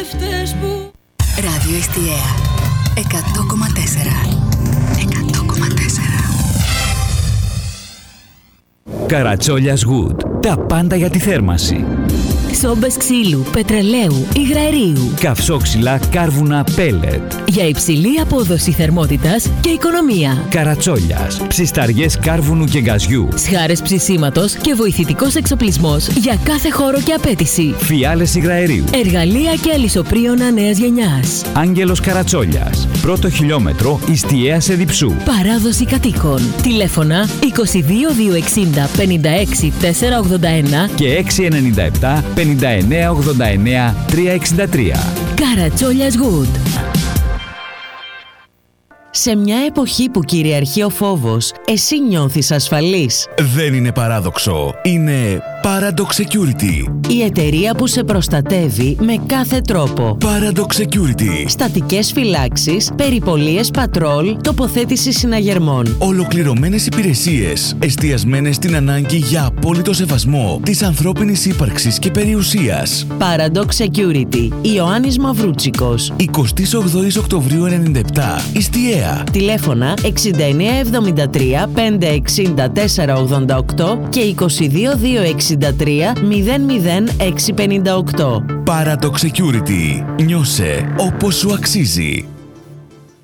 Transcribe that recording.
Ράδιο Εστιαία 100,4. 100,4. Καρατσόλιας Wood. Τα πάντα για τη θέρμανση. Σόμπες ξύλου, πετρελαίου, υγραερίου. Καυσόξυλα, κάρβουνα, πέλετ. Για υψηλή απόδοση θερμότητας και οικονομία. Καρατσόλιας. Ψισταριές κάρβουνου και γκαζιού. Σχάρες ψησίματος και βοηθητικός εξοπλισμός για κάθε χώρο και απέτηση. Φιάλες υγραερίου. Εργαλεία και αλυσοπρίωνα νέας γενιάς. Άγγελος Καρατσόλιας. Πρώτο χιλιόμετρο Ιστιαίας Εδιψού. Παράδοση κατοίκων. Τηλέφωνα 22 260 56 481 και 697 59 89 363. Καρατσόλιας Wood. Σε μια εποχή που κυριαρχεί ο φόβος, εσύ νιώθεις ασφαλής? Δεν είναι παράδοξο. Είναι Paradox Security. Η εταιρεία που σε προστατεύει με κάθε τρόπο. Paradox Security. Στατικές φυλάξεις, περιπολίες πατρόλ, τοποθέτηση συναγερμών. Ολοκληρωμένες υπηρεσίες, εστιασμένες στην ανάγκη για απόλυτο σεβασμό της ανθρώπινης ύπαρξης και περιουσίας. Paradox Security. Ιωάννης Μαυρούτσικος. 28 Οκτωβρίου 97. Ιστιαία. Τηλέφωνα 6973 560 488 και 22 263 00658. Paradox Security. Νιώσε όπως σου αξίζει.